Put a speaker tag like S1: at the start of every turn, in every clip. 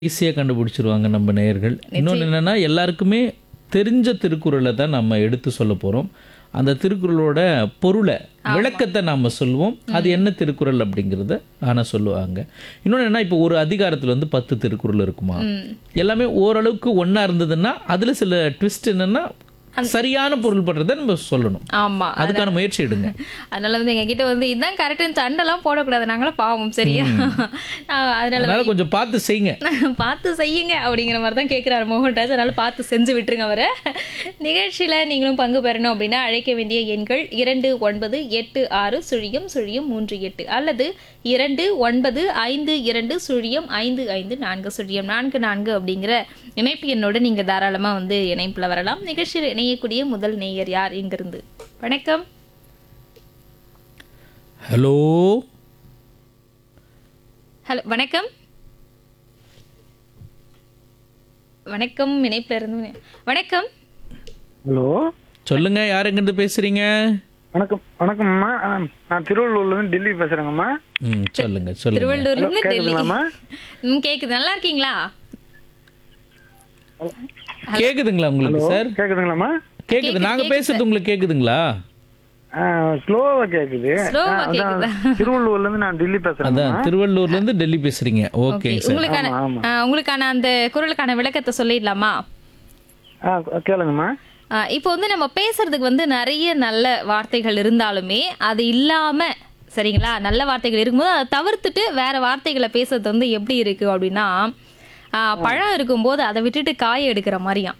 S1: ஈஸியா கண்டுபிடிச்சிருவாங்க நம்ம நேயர்கள். இன்னொன்னு என்னன்னா, எல்லாருக்குமே தெரிஞ்ச திருக்குறளை தான் நம்ம எடுத்து சொல்லப் போறோம். அந்த திருக்குறளோட பொருளை, விளக்கத்தை நாம சொல்லுவோம். அது என்ன திருக்குறள் அப்படிங்கிறத ஆனா சொல்லுவாங்க. இன்னொன்னு என்ன, இப்போ ஒரு அதிகாரத்துல வந்து 10 திருக்குறள் இருக்குமா, எல்லாமே ஓரளவுக்கு ஒண்ணா இருந்ததுன்னா அதுல சில ட்விஸ்ட் என்னன்னா சரியான பொருள் பண்றதை நம்ம சொல்லணும்.
S2: ஆமா.
S1: அதுக்கான முயற்சி எடுங்க.
S2: அதனால வந்து எங்ககிட்ட வந்து இதான் கரெக்ட்னு சண்டைலாம் போடக்கூடாது, நாங்களும் பாவம் சரியா. அதனால
S1: அதனால கொஞ்சம் பார்த்து செய்யுங்க.
S2: பார்த்து செய்யுங்க அப்படிங்கிற மாதிரி தான் கேட்குறாரு மோகன்ராஜ். அதனால பார்த்து செஞ்சு விட்டுருங்க அவரை. நிகழ்ச்சியில் நீங்களும் பங்கு பெறணும் அப்படின்னா அழைக்க வேண்டிய எண்கள் 2986 0 0 38 அல்லது 2952 0 554 அப்படிங்கிற இணைப்பு எண்ணோடு நீங்கள் தாராளமாக வந்து இணைப்பில் வரலாம். நிகழ்ச்சியில் இணையக்கூடிய முதல் நேயர் யார் இங்கிருந்து? வணக்கம்.
S1: ஹலோ
S2: ஹலோ வணக்கம். வணக்கம், இணைப்பில் இருந்து. வணக்கம்.
S3: ஹலோ,
S1: சொல்லுங்க, யாருங்கிட்ட பேசுறீங்க?
S3: வணக்கம். வணக்கம்மா, நான் திருவள்ளூர்ல இருந்து டெல்லி பேசுறேங்கம்மா.
S1: சொல்லுங்க சொல்லுங்க.
S2: திருவள்ளூர்ல இருந்து டெல்லி.
S3: கேக்குதுங்களாம்மா?
S2: கேக்குது. நல்லா இருக்கீங்களா?
S1: கேக்குதுங்களா உங்களுக்கு சார்?
S3: கேக்குதுங்களாம்மா?
S1: கேக்குது. நாங்க பேசுறது உங்களுக்கு கேக்குதுங்களா?
S3: ஸ்லோவா கேக்குது.
S2: ஸ்லோவா
S3: அதான்
S2: கேக்குதா?
S3: திருவள்ளூர்ல இருந்து நான் டெல்லி பேசுறேன்.
S1: அதான் திருவள்ளூர்ல இருந்து டெல்லி பேசுறீங்க. Okay sir.
S2: உங்களுக்கான அந்த குரலுக்கான விளக்கத்தை சொல்லிடலாமா?
S3: கேளுங்கம்மா.
S2: இப்போ வந்து நம்ம பேசுறதுக்கு வந்து நிறைய நல்ல வார்த்தைகள் இருந்தாலுமே அது இல்லாம, சரிங்களா, நல்ல வார்த்தைகள் இருக்கும்போது அதை தவிர்த்துட்டு வேற வார்த்தைகளை பேசுறது வந்து எப்படி இருக்கு அப்படின்னா, பழம் இருக்கும்போது அதை விட்டுட்டு காய எடுக்கிற மாதிரியா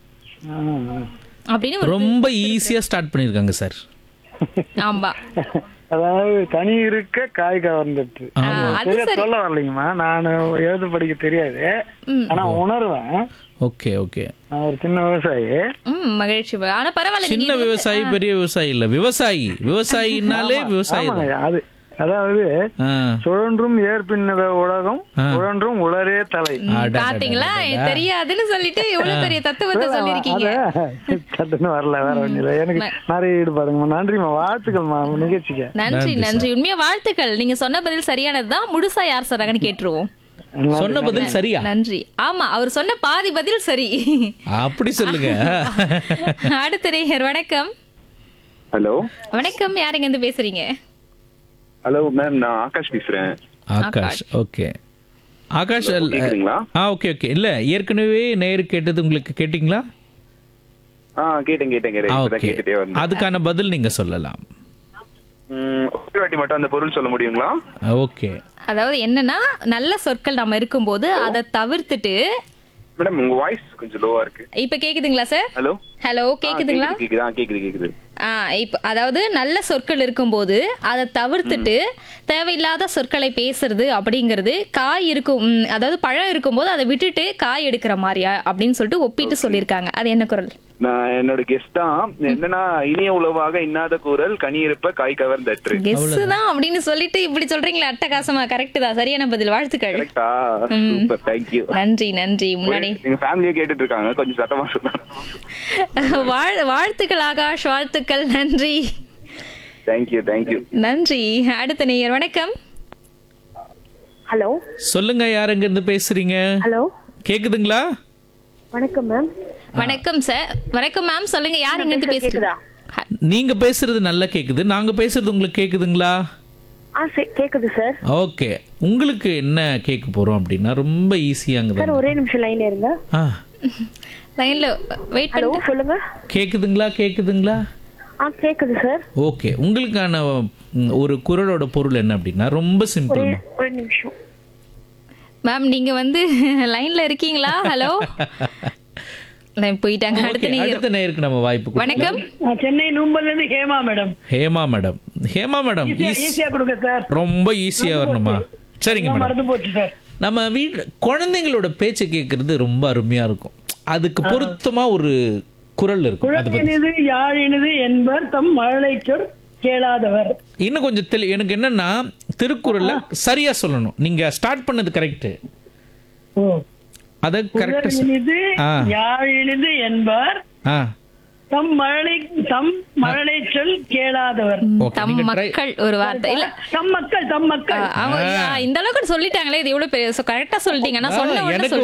S2: அப்படின்னு
S1: ரொம்ப ஈஸியா ஸ்டார்ட் பண்ணிருக்காங்க சார்.
S2: ஆமா.
S3: அதாவது கனி இருக்க காய் கவர்ந்துட்டு
S2: அது சரி.
S3: சொல்ல வரலைங்கம்மா. நான் எழுத படிக்க தெரியாது, ஆனா உணர்வேன்.
S1: Okay okay.
S3: நான் ஒரு சின்ன விவசாயி.
S2: மகிழ்ச்சி. ஆனா பரவாயில்ல.
S1: சின்ன விவசாயி பெரிய விவசாயி இல்ல, விவசாயி. விவசாயினாலே விவசாயி தான்.
S3: அது அதாவது
S1: ஆ.
S3: சுழன்றும் ஏற்பின்னத உலகம், சுழன்றும் உளரே தலை.
S2: பாத்தீங்களா, எனக்கு தெரியாதுன்னு சொல்லிட்டு இவ்வளவு பெரிய தத்துவத்தை சொல்லிருக்கீங்க.
S3: சட்டுன்னு வரல, வேற ஒண்ணு இல்ல. எனக்கு நிறைய ஈடுபாடுங்கம்மா. நன்றிம்மா, வாழ்த்துக்கள்மா நிகழ்ச்சிக்கு.
S2: நன்றி நன்றி. உண்மையா வாழ்த்துக்கள். நீங்க சொன்ன பதில் சரியானதுதான். முழுசா யார் சொல்றாங்கன்னு கேட்டுருவோம்.
S1: சொன்ன பதில் சரியா?
S2: நன்றி. ஆமா, அவர் சொன்ன பாதி பதில் சரி.
S1: அப்படி சொல்லுங்க.
S2: அடுத்த நேயர். வணக்கம்.
S4: ஹலோ
S2: வணக்கம், யாருங்க இருந்து பேசுறீங்க?
S4: ஹலோ மேம், நான் ஆகாஷ் பேசுறேன்.
S1: ஆகாஷ். ஓகே ஆகாஷ்.
S4: கேக்குதுங்களா?
S1: Okay okay. இல்ல, ஏற்கனவே நேரு கேட்டது உங்களுக்கு கேட்டீங்களா?
S4: கேட்டேன்
S1: ஓகே.
S4: கேட்டுட்டே வந்தேன்.
S1: அதுக்கான பதில் நீங்க சொல்லலாம்.
S4: ஒரு வாட்டி மட்டும் அந்த பொருள் சொல்ல முடியுங்களா?
S1: ஓகே.
S2: அதாவது என்னன்னா, நல்ல சொற்கள் நம்ம இருக்கும்போது அதை தவிர்த்துட்டு.
S4: மேடம், உங்க வாய்ஸ் கொஞ்சம் லோவா இருக்கு.
S2: இப்ப கேக்குதுங்களா சார்?
S4: ஹலோ
S2: ஹலோ, கேக்குதுங்களா?
S4: கேக்குது.
S2: இப்ப அதாவது நல்ல சொற்கள் இருக்கும்போது அதை தவிர்த்துட்டு தேவையில்லாத சொற்களை பேசுறது அப்படிங்கிறது, காய் இருக்கும், அதாவது பழம் இருக்கும்போது அதை விட்டுட்டு காய் எடுக்கிற மாதிரியா அப்படின்னு சொல்லிட்டு ஒப்பிட்டு சொல்லியிருக்காங்க. அது என்ன குரல்?
S4: நான் என்னோட கெஸ் தான். என்னன்னா, இனிய உளவாக இன்னாத கூறல் கனி இருப்ப காய் கவர்ந்தற்று.
S2: கெஸ் தான் அப்படின்னு சொல்லிட்டு இப்படி சொல்றீங்களா? அட்டகாசமா. கரெக்ட் தான், சரியான பதில். வாழ்த்துக்கள்.
S4: கரெக்டா? Super, thank you.
S2: நன்றி நன்றி. முன்னாடி
S4: எங்க ஃபேமிலியே கேட்டுட்டு இருக்காங்க, கொஞ்சம் சத்தமா சொல்லுங்க.
S2: வாழ்த்துக்கள் ஆகாஷ், வாழ்த்துக்கள். நன்றி.
S4: தேங்க் யூ
S2: நன்றி. அடுத்த நேயர். வணக்கம்.
S5: ஹலோ,
S1: சொல்லுங்க, யாருங்க இருந்து பேசுறீங்க?
S5: ஹலோ,
S1: கேக்குதுங்களா?
S5: வணக்கம் மேம்.
S2: வணக்கம் சார். வணக்கம் மேம், சொல்லுங்க, யார் இங்க இருந்து பேசுறீங்க?
S1: நீங்க பேசுறது நல்லா கேக்குது. நாங்க பேசுறது உங்களுக்கு கேக்குதுங்களா?
S5: கேக்குது சார்.
S1: ஓகே. உங்களுக்கு என்ன கேட்க போறோம் அப்படின்னா ரொம்ப ஈஸியாங்க.
S5: சார் ஒரே நிமிஷம் லைன்ல இருங்க.
S2: லைன்ல வெயிட்
S5: ஹலோ,
S2: பண்ணுங்க.
S5: சொல்லுங்க.
S1: கேக்குதுங்களா?
S5: கேக்குது சார்.
S1: ஓகே. உங்களுக்கான ஒரு குறளோட பொருள் என்ன அப்படின்னா ரொம்ப சிம்பிள்.
S5: ஒரு நிமிஷம்
S2: மேம், நீங்க வந்து லைன்ல இருக்கீங்களா? ஹலோ, போயிட்டாங்க.
S1: அடுத்த நேருக்கு நம்ம வாய்ப்பு.
S2: வணக்கம்.
S6: சென்னை நூம்பல்ல இருந்து ஹேமா மேடம்.
S1: ஹேமா மேடம்
S6: ஈஸியா கொடுங்க சார்.
S1: ரொம்ப ஈஸியா வரணுமா? சரிங்க மேடம்.
S6: மறந்து போச்சு சார்.
S1: நம்ம வீட்டு குழந்தைங்களோட பேச்சை கேட்கறது ரொம்ப அருமையா இருக்கும். அதுக்கு பொருத்தமா ஒரு குறள் இருக்கும்.
S6: குழந்தையினது யாழினது என்பர் தம் மழலைச்சொல் கேளாதவர்.
S1: இன்னும் கொஞ்சம் எனக்கு என்னன்னா, திருக்குறள்ல சரியா சொல்லணும். நீங்க ஸ்டார்ட் பண்ணது கரெக்ட். அத கரெக்ட்.
S6: யாழினது என்பர் தம் மழலை சொல் கேளாதவர்.
S2: தம் மக்கள் ஒரு வார்த்தை இல்ல,
S6: தம் மக்கள்
S2: இந்த அளவுக்கு சொல்லிட்டாங்களே, இது எவ்வளவு கரெக்டா சொல்லிட்டீங்கன்னா சொன்ன உடனே